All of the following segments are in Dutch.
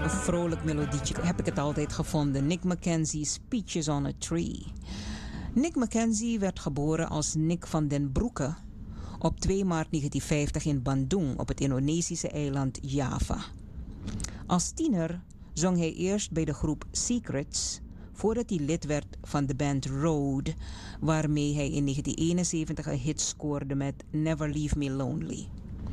vrolijk melodietje heb ik het altijd gevonden. Nick Mackenzie's Peaches on a Tree. Nick Mackenzie werd geboren als Nick van den Broeke op 2 maart 1950 in Bandung op het Indonesische eiland Java. Als tiener zong hij eerst bij de groep Secrets voordat hij lid werd van de band Road, waarmee hij in 1971 een hit scoorde met Never Leave Me Lonely.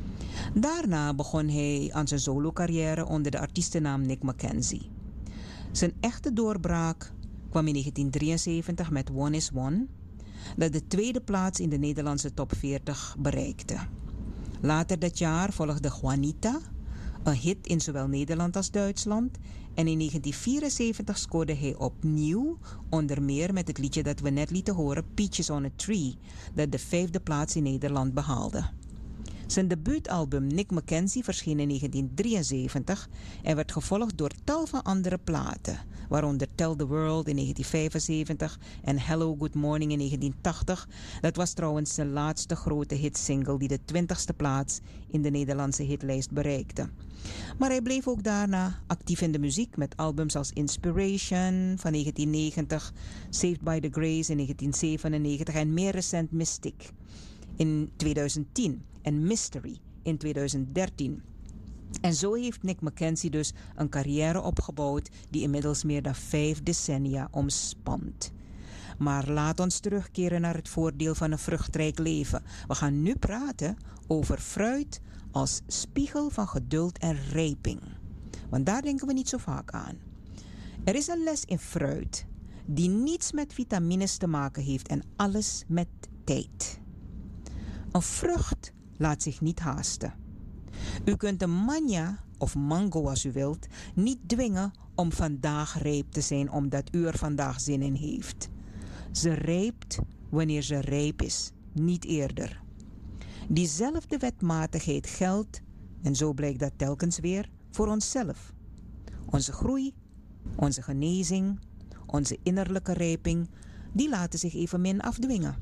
Daarna begon hij aan zijn solo-carrière onder de artiestennaam Nick Mackenzie. Zijn echte doorbraak kwam in 1973 met One is One, dat de 2e plaats in de Nederlandse top 40 bereikte. Later dat jaar volgde Juanita, een hit in zowel Nederland als Duitsland, en in 1974 scoorde hij opnieuw, onder meer met het liedje dat we net lieten horen, Peaches on a Tree, dat de 5e plaats in Nederland behaalde. Zijn debuutalbum Nick Mackenzie verscheen in 1973 en werd gevolgd door tal van andere platen, waaronder Tell the World in 1975 en Hello Good Morning in 1980. Dat was trouwens zijn laatste grote hitsingle die de 20e plaats in de Nederlandse hitlijst bereikte. Maar hij bleef ook daarna actief in de muziek met albums als Inspiration van 1990, Saved by the Grace in 1997 en meer recent Mystic in 2010 en Mystery in 2013. En zo heeft Nick Mackenzie dus een carrière opgebouwd die inmiddels meer dan 5 decennia omspant. Maar laat ons terugkeren naar het voordeel van een vruchtrijk leven. We gaan nu praten over fruit als spiegel van geduld en rijping. Want daar denken we niet zo vaak aan. Er is een les in fruit die niets met vitamines te maken heeft en alles met tijd. Een vrucht laat zich niet haasten. U kunt een manja of mango als u wilt niet dwingen om vandaag rijp te zijn omdat u er vandaag zin in heeft. Ze rijpt wanneer ze rijp is, niet eerder. Diezelfde wetmatigheid geldt, en zo blijkt dat telkens weer, voor onszelf. Onze groei, onze genezing, onze innerlijke rijping, die laten zich evenmin afdwingen.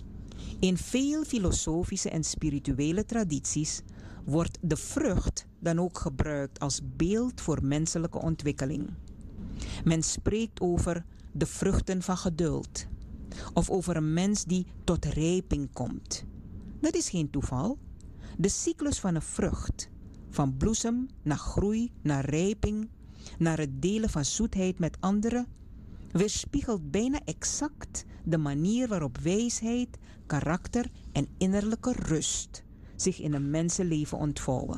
In veel filosofische en spirituele tradities wordt de vrucht dan ook gebruikt als beeld voor menselijke ontwikkeling. Men spreekt over de vruchten van geduld of over een mens die tot rijping komt. Dat is geen toeval. De cyclus van een vrucht, van bloesem naar groei, naar rijping, naar het delen van zoetheid met anderen, weerspiegelt bijna exact de manier waarop wijsheid, karakter en innerlijke rust zich in een mensenleven ontvouwen.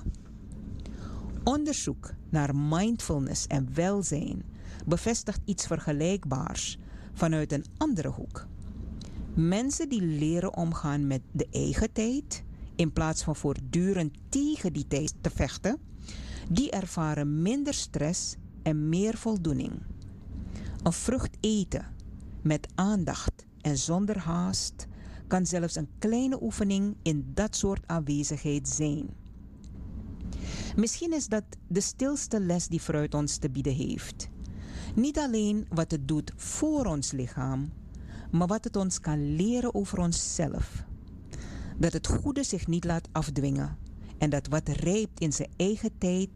Onderzoek naar mindfulness en welzijn bevestigt iets vergelijkbaars vanuit een andere hoek. Mensen die leren omgaan met de eigen tijd, in plaats van voortdurend tegen die tijd te vechten, die ervaren minder stress en meer voldoening. Een vrucht eten met aandacht en zonder haast kan zelfs een kleine oefening in dat soort aanwezigheid zijn. Misschien is dat de stilste les die fruit ons te bieden heeft. Niet alleen wat het doet voor ons lichaam, maar wat het ons kan leren over onszelf. Dat het goede zich niet laat afdwingen en dat wat rijpt in zijn eigen tijd